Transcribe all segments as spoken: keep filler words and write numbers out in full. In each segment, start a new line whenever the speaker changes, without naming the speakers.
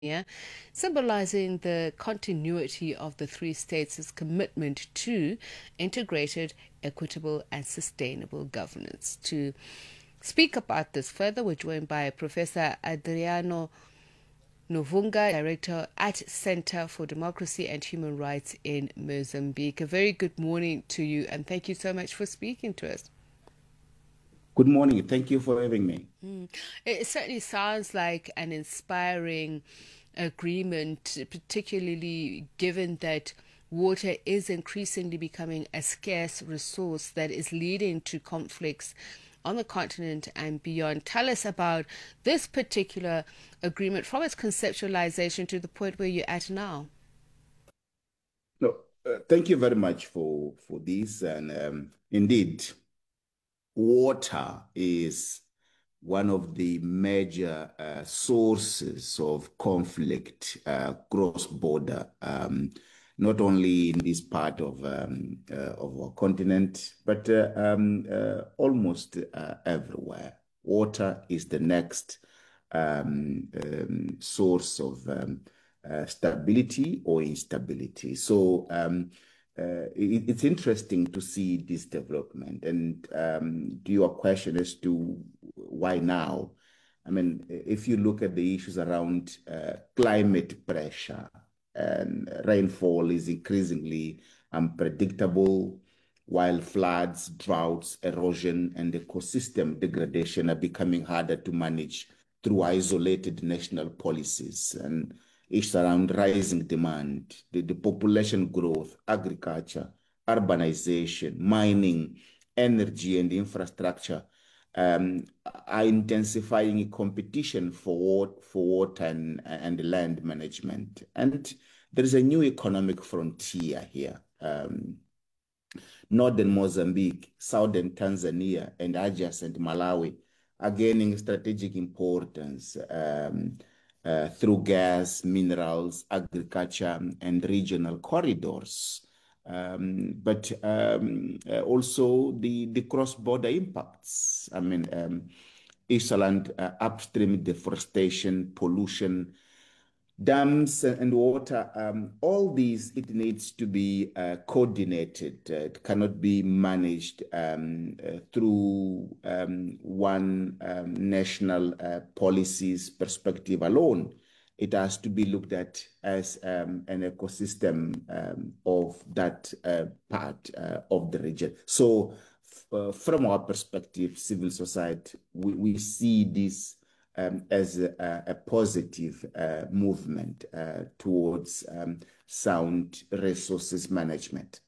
Yeah, symbolizing the continuity of the three states' commitment to integrated, equitable, and sustainable governance. To speak about this further, we're joined by Professor Adriano Novunga, Director at Center for Democracy and Human Rights in Mozambique. A very good morning to you, and thank you so much for speaking to us.
Good morning. Thank you for having me.
Mm. It certainly sounds like an inspiring agreement, particularly given that water is increasingly becoming a scarce resource that is leading to conflicts on the continent and beyond. Tell us about this particular agreement from its conceptualization to the point where you're at now.
No, uh, thank you very much for for this. And um, indeed, water is one of the major uh, sources of conflict uh, cross-border, um, not only in this part of um, uh, of our continent, but uh, um, uh, almost uh, everywhere. Water is the next um, um, source of um, uh, stability or instability. So um, uh, it, it's interesting to see this development. And um, to your question as to why now, I mean, if you look at the issues around uh, climate pressure, and rainfall is increasingly unpredictable, while floods, droughts, erosion, and ecosystem degradation are becoming harder to manage through isolated national policies. And it's around rising demand, the, the population growth, agriculture, urbanization, mining, energy, and infrastructure um, are intensifying competition for, for water and, and land management. And there is a new economic frontier here. Um, Northern Mozambique, southern Tanzania, and adjacent Malawi are gaining strategic importance um, uh, through gas, minerals, agriculture, and regional corridors. Um, but um, uh, also the, the cross-border impacts. I mean, um, Eastland uh, upstream deforestation, pollution, dams and water, um, all these, it needs to be uh, coordinated. Uh, it cannot be managed um, uh, through um, one um, national uh, policies perspective alone. It has to be looked at as um, an ecosystem um, of that uh, part uh, of the region. So uh, from our perspective, civil society, we, we see this um, as a, a positive uh, movement uh, towards um, sound resources management.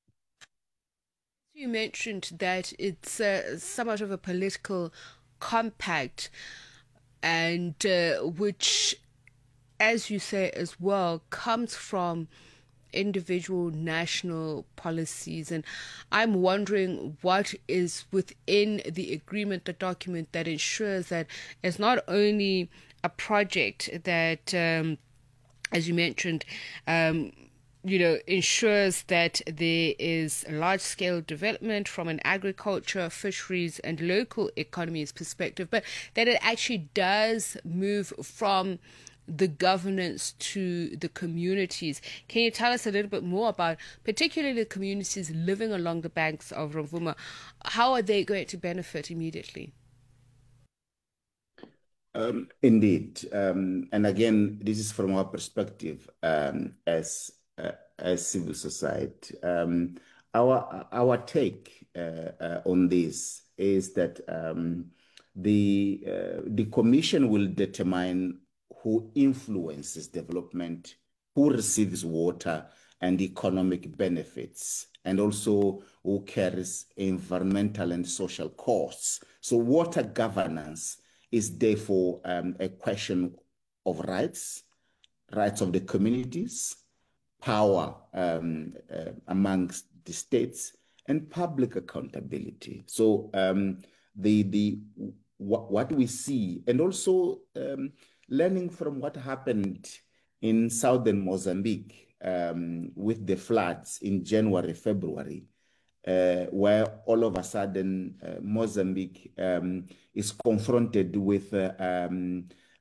You mentioned that it's uh, somewhat of a political compact, and uh, which, as you say as well, comes from individual national policies. And I'm wondering what is within the agreement, the document that ensures that it's not only a project that, um, as you mentioned, um, you know, ensures that there is large scale development from an agriculture, fisheries, and local economies perspective, but that it actually does move from the governance to the communities. Can you tell us a little bit more about, particularly the communities living along the banks of Rovuma? How are they going to benefit immediately?
Um, indeed, um, and again, this is from our perspective um, as uh, as civil society. Um, our our take uh, uh, on this is that um, the uh, the commission will determine who influences development, who receives water and economic benefits, and also who carries environmental and social costs. So, water governance is therefore um, a question of rights, rights of the communities, power um, uh, amongst the states, and public accountability. So um, the the what, what we see, and also um, learning from what happened in southern Mozambique um, with the floods in January, February, uh, where all of a sudden uh, Mozambique um, is confronted with uh, um,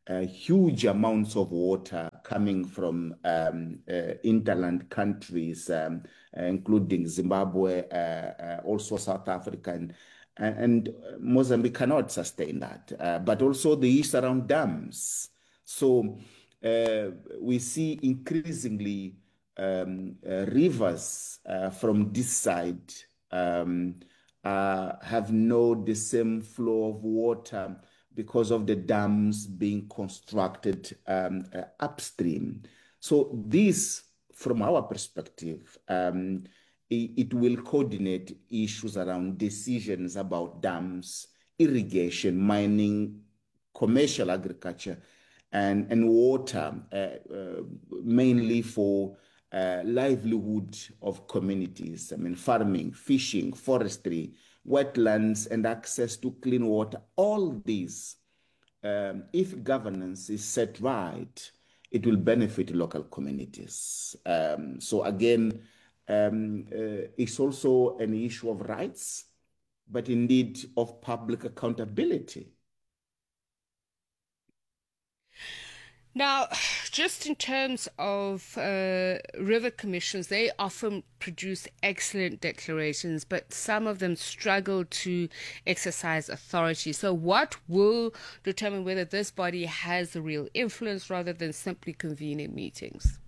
uh, huge amounts of water coming from um, uh, interland countries, um, uh, including Zimbabwe, uh, uh, also South Africa, and, and Mozambique cannot sustain that. Uh, but also the issues around dams. So uh, we see increasingly um, uh, rivers uh, from this side um, uh, have not the same flow of water because of the dams being constructed um, uh, upstream. So this, from our perspective, um, it, it will coordinate issues around decisions about dams, irrigation, mining, commercial agriculture, and, and water, uh, uh, mainly for uh, livelihood of communities. I mean, farming, fishing, forestry, wetlands, and access to clean water. All these, um, if governance is set right, it will benefit local communities. Um, so again, um, uh, it's also an issue of rights, but indeed of public accountability.
Now, just in terms of uh, river commissions, they often produce excellent declarations, but some of them struggle to exercise authority. So what will determine whether this body has the real influence rather than simply convening meetings?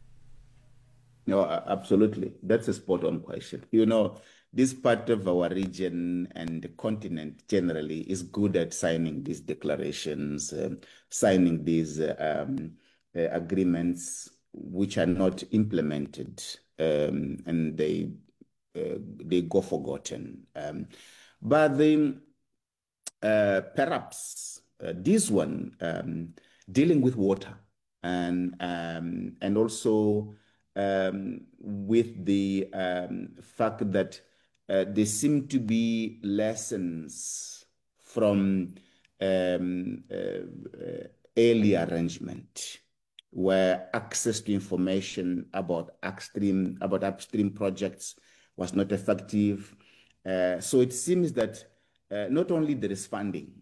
No, absolutely. That's a spot on question. You know, this part of our region and the continent generally is good at signing these declarations, um, signing these um, uh, agreements, which are not implemented, um, and they uh, they go forgotten. Um, but then uh, perhaps uh, this one um, dealing with water and um, and also um, with the um, fact that uh, there seem to be lessons from um, uh, uh, early arrangement where access to information about upstream about upstream projects was not effective. Uh, so it seems that uh, not only there is funding,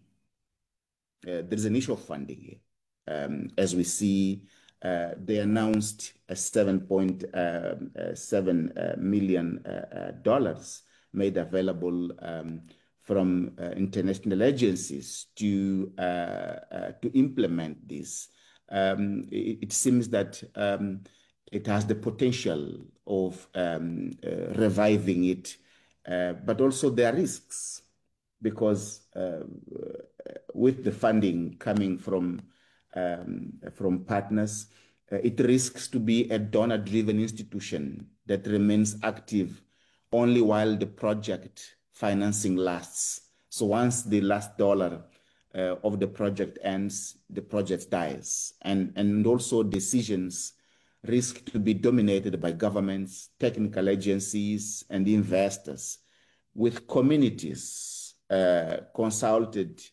uh, there is an issue of funding here. Um, as we see, uh, they announced a seven point seven uh, million uh, dollars made available um, from uh, international agencies to uh, uh, to implement this. Um, it, it seems that um, it has the potential of um, uh, reviving it, uh, but also there are risks because uh, with the funding coming from um, from partners, uh, it risks to be a donor-driven institution that remains active only while the project financing lasts. So once the last dollar uh, of the project ends, the project dies, and and also decisions risk to be dominated by governments, technical agencies, and investors, with communities uh, consulted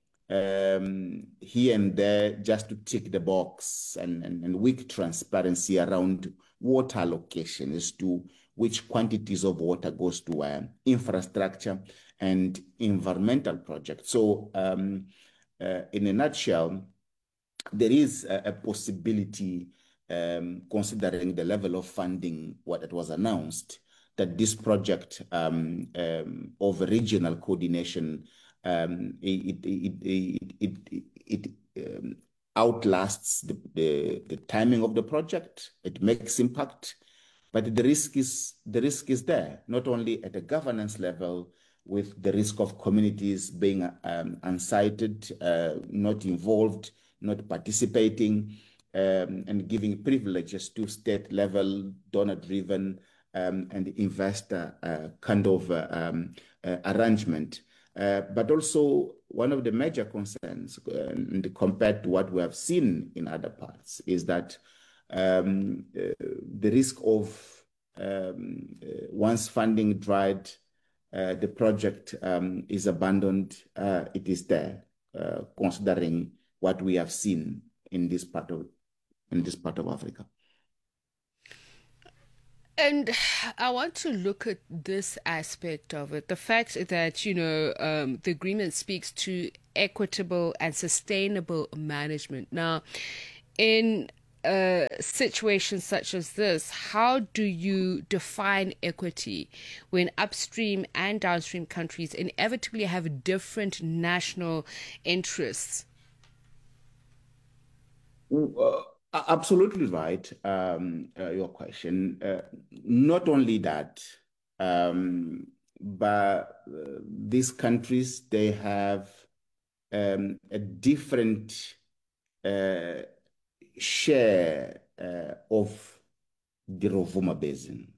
um, here and there just to tick the box, and, and, and weak transparency around water allocation as to which quantities of water goes to uh, infrastructure and environmental projects. So um, uh, in a nutshell, there is a, a possibility, um, considering the level of funding what it was announced, that this project um, um, of regional coordination um, it it it it, it, it um, outlasts the, the the timing of the project. It makes impact, but the risk is the risk is there, not only at a governance level, with the risk of communities being um, unsighted, uh, not involved, not participating, um, and giving privileges to state-level, donor-driven, um, and investor uh, kind of uh, um, uh, arrangement. Uh, but also, one of the major concerns, uh, compared to what we have seen in other parts, is that um, uh, the risk of um, uh, once funding dried, uh, the project um, is abandoned. Uh, it is there, uh, considering what we have seen in this part of in this part of Africa.
And I want to look at this aspect of it. The fact that, you know, um, the agreement speaks to equitable and sustainable management. Now, in a situation such as this, how do you define equity when upstream and downstream countries inevitably have different national interests?
Uh, absolutely right. Um, uh, your question. Uh, not only that, um, but uh, these countries they have um, a different uh, share uh, of the Rovuma Basin.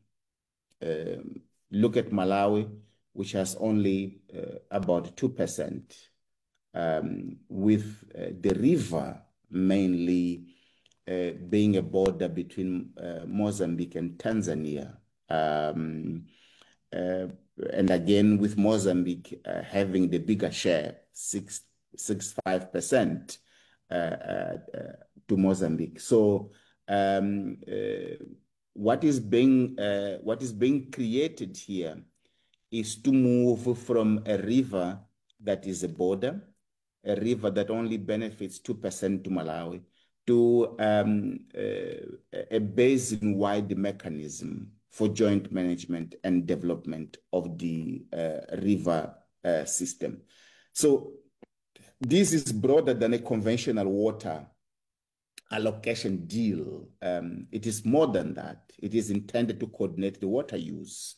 Um, look at Malawi, which has only uh, about two percent, um, with uh, the river mainly uh, being a border between uh, Mozambique and Tanzania. Um, uh, and again, with Mozambique uh, having the bigger share, six, six, five percent uh, uh, uh, to Mozambique. So um, uh, what is being uh, what is being created here is to move from a river that is a border, a river that only benefits two percent to Malawi, to um, uh, a basin-wide mechanism for joint management and development of the uh, river uh, system. So this is broader than a conventional water allocation deal. Um, it is more than that. It is intended to coordinate the water use,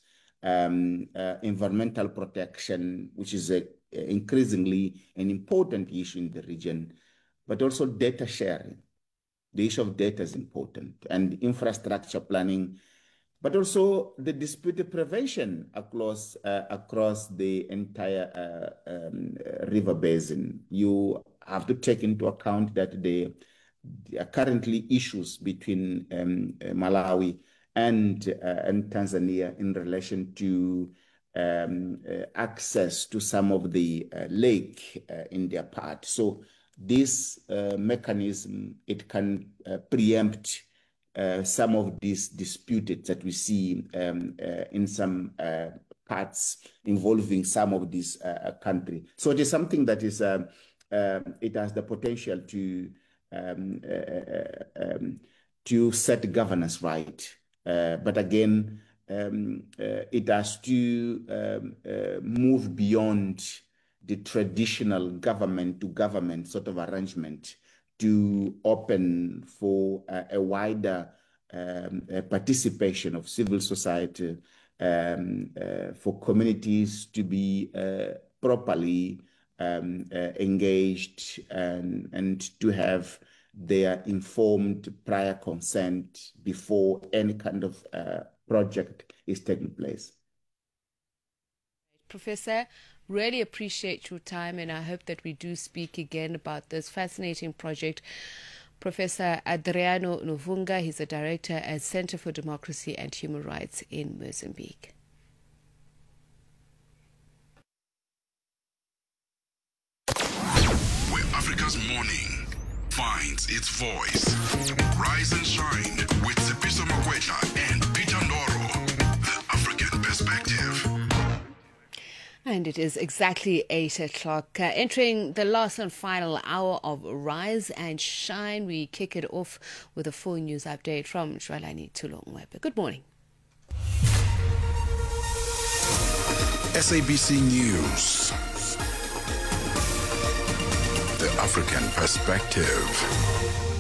um, uh, environmental protection, which is a, a increasingly an important issue in the region, but also data sharing. The issue of data is important, and infrastructure planning, but also the dispute prevention across uh, across the entire uh, um, uh, river basin. You have to take into account that the there are currently issues between um, uh, Malawi and uh, and Tanzania in relation to um, uh, access to some of the uh, lake uh, in their part. So this uh, mechanism, it can uh, preempt uh, some of these disputes that we see um, uh, in some uh, parts involving some of these uh, countries. So it is something that is, uh, uh, it has the potential to um, uh, um, to set governance right. Uh, but again, um, uh, it has to um, uh, move beyond the traditional government to government sort of arrangement to open for uh, a wider um, uh, participation of civil society, um, uh, for communities to be uh, properly um, uh, engaged and, and to have their informed prior consent before any kind of uh, project is taking place.
Professor, really appreciate your time, and I hope that we do speak again about this fascinating project. Professor Adriano Novunga, he's a director at Center for Democracy and Human Rights in Mozambique.
Where Africa's morning finds its voice. Rise and shine with Tsepiso Makwetla and Peter Ndoro. The African Perspective.
And it is exactly eight o'clock. Uh, entering the last and final hour of Rise and Shine, we kick it off with a full news update from Jwalani Tulongwebe. Good morning.
S A B C News. The African Perspective.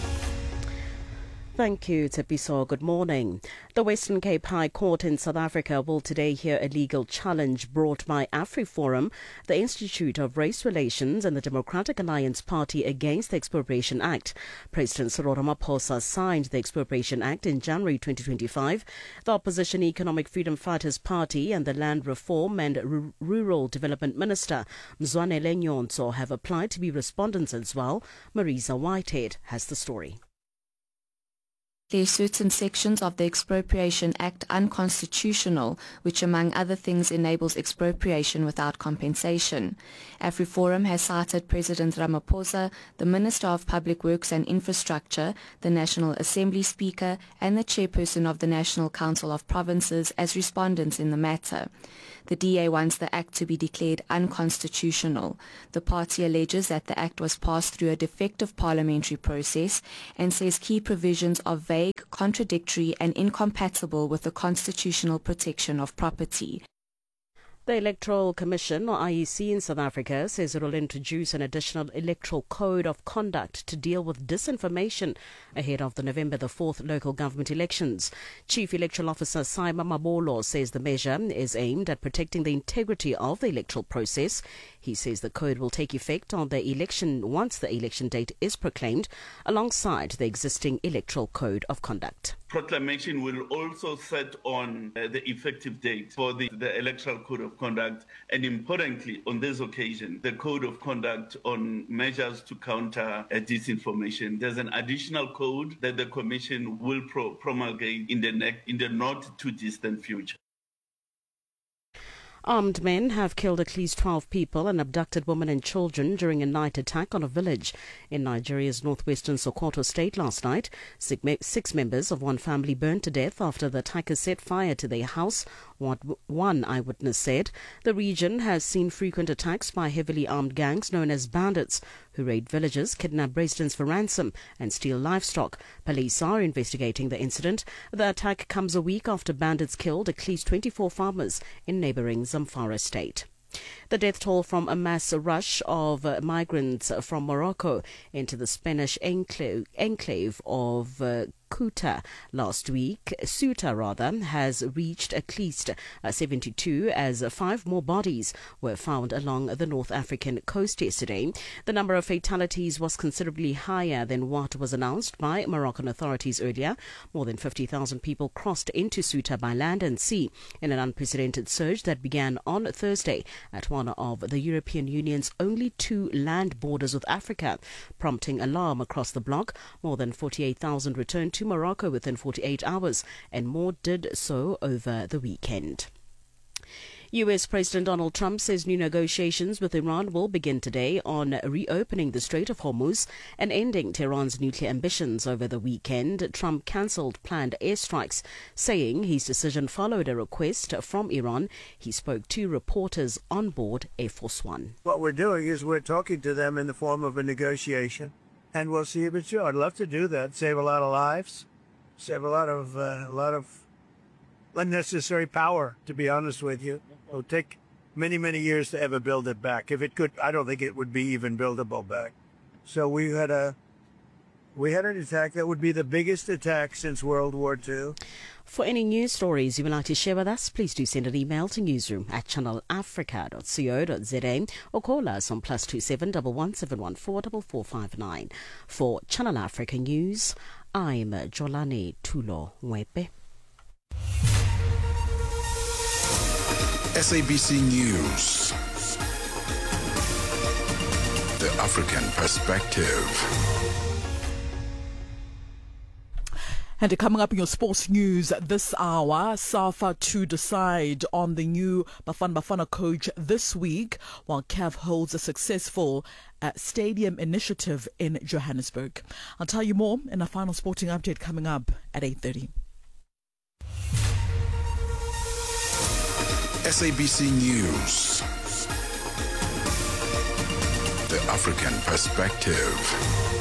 Thank you, Tsepiso. Good morning. The Western Cape High Court in South Africa will today hear a legal challenge brought by AfriForum, the Institute of Race Relations and the Democratic Alliance Party against the Expropriation Act. President Cyril Ramaphosa signed the Expropriation Act in January twenty twenty-five. The opposition Economic Freedom Fighters Party and the Land Reform and R- Rural Development Minister Mzwanele Nyonso have applied to be respondents as well. Marisa Whitehead has the story.
There are certain sections of the Expropriation Act unconstitutional, which among other things enables expropriation without compensation. AfriForum has cited President Ramaphosa, the Minister of Public Works and Infrastructure, the National Assembly Speaker, and the Chairperson of the National Council of Provinces as respondents in the matter. The D A wants the Act to be declared unconstitutional. The party alleges that the Act was passed through a defective parliamentary process and says key provisions are vague, contradictory and incompatible with the constitutional protection of property.
The Electoral Commission, or I E C in South Africa, says it will introduce an additional electoral code of conduct to deal with disinformation ahead of the November the fourth local government elections. Chief Electoral Officer Simon Mabolo says the measure is aimed at protecting the integrity of the electoral process. He says the code will take effect on the election once the election date is proclaimed, alongside the existing electoral code of conduct.
Proclamation will also set on uh, the effective date for the, the electoral code of conduct, and importantly, on this occasion, the code of conduct on measures to counter uh, disinformation. There's an additional code that the Commission will pro- promulgate in the, ne- in the not too distant future.
Armed men have killed at least twelve people and abducted women and children during a night attack on a village in Nigeria's northwestern Sokoto state last night. Six members of one family burned to death after the attackers set fire to their house, what one eyewitness said. The region has seen frequent attacks by heavily armed gangs known as bandits, who raid villages, kidnap residents for ransom and steal livestock. Police are investigating the incident. The attack comes a week after bandits killed at least twenty-four farmers in neighbouring Zamfara state. The death toll from a mass rush of uh, migrants from Morocco into the Spanish enclave, enclave of uh, Ceuta last week, Ceuta rather, has reached at least uh, seventy-two, as five more bodies were found along the North African coast yesterday. The number of fatalities was considerably higher than what was announced by Moroccan authorities earlier. More than fifty thousand people crossed into Ceuta by land and sea in an unprecedented surge that began on Thursday at one of the European Union's only two land borders with Africa, prompting alarm across the bloc. More than forty-eight thousand returned to Morocco within forty-eight hours, and more did so over the weekend. U S President Donald Trump says new negotiations with Iran will begin today on reopening the Strait of Hormuz and ending Tehran's nuclear ambitions over the weekend. Trump cancelled planned airstrikes, saying his decision followed a request from Iran. He spoke to reporters on board Air Force One.
What we're doing is we're talking to them in the form of a negotiation, and we'll see if it's true. I'd love to do that, save a lot of lives, save a lot of uh, a lot of unnecessary power, to be honest with you. It will take many, many years to ever build it back. If it could, I don't think it would be even buildable back. So we had a we had an attack that would be the biggest attack since World War Two.
For any news stories you would like to share with us, please do send an email to newsroom at channel africa dot co dot za or call us on plus two seven one one seven one four four four five nine. For Channel Africa News, I'm Jolani Tulo Wepe.
S A B C News. The African Perspective.
And coming up in your sports news this hour, SAFA to decide on the new Bafana Bafana coach this week, while C A F holds a successful uh, stadium initiative in Johannesburg. I'll tell you more in a final sporting update coming up at eight thirty.
S A B C News. The African Perspective.